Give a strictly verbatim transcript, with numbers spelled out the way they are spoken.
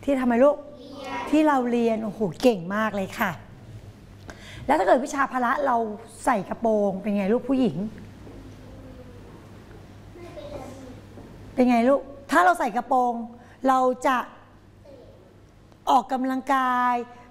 ที่ทำไมลูกที่เราเรียนโอ้โหเก่งมากเลยค่ะแล้วถ้าเกิดวิชาพละเราใส่กระโปรงเป็นไงลูกผู้หญิงเป็นไงลูกถ้าเราใส่กระโปรงเราจะออกกำลังกาย